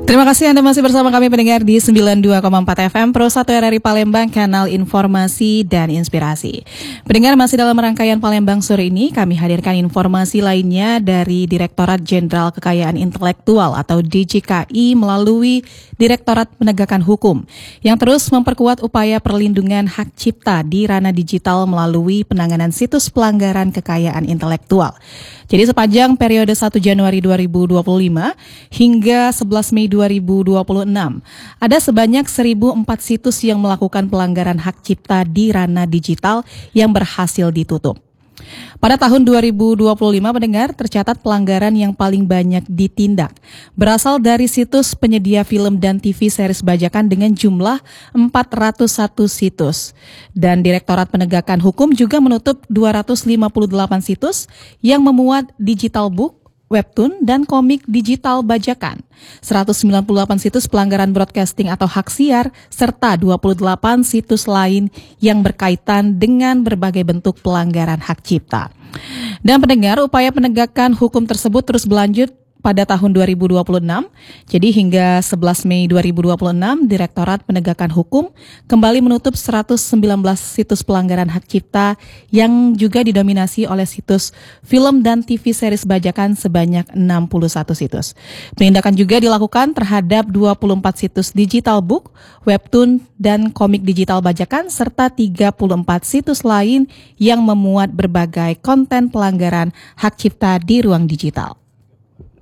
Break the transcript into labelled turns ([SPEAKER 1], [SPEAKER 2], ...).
[SPEAKER 1] Terima kasih Anda masih bersama kami pendengar di 92,4 FM Pro 1 RRI Palembang, kanal informasi dan inspirasi. Pendengar, masih dalam rangkaian Palembang sore ini, kami hadirkan informasi lainnya dari Direktorat Jenderal Kekayaan Intelektual atau DJKI melalui Direktorat Penegakan Hukum yang terus memperkuat upaya perlindungan hak cipta di ranah digital melalui penanganan situs pelanggaran kekayaan intelektual. Jadi sepanjang periode 1 Januari 2025 hingga 11 Mei 2026, ada sebanyak 1.004 situs yang melakukan pelanggaran hak cipta di ranah digital yang berhasil ditutup. Pada tahun 2025 pendengar, tercatat pelanggaran yang paling banyak ditindak berasal dari situs penyedia film dan TV series bajakan dengan jumlah 401 situs. Dan Direktorat Penegakan Hukum juga menutup 258 situs yang memuat digital book, webtoon, dan komik digital bajakan, 198 situs pelanggaran broadcasting atau hak siar, serta 28 situs lain yang berkaitan dengan berbagai bentuk pelanggaran hak cipta. Dan pendengar, upaya penegakan hukum tersebut terus berlanjut pada tahun 2026. Jadi hingga 11 Mei 2026, Direktorat Penegakan Hukum kembali menutup 119 situs pelanggaran hak cipta yang juga didominasi oleh situs film dan TV series bajakan sebanyak 61 situs. Penindakan juga dilakukan terhadap 24 situs digital book, webtoon, dan komik digital bajakan serta 34 situs lain yang memuat berbagai konten pelanggaran hak cipta di ruang digital.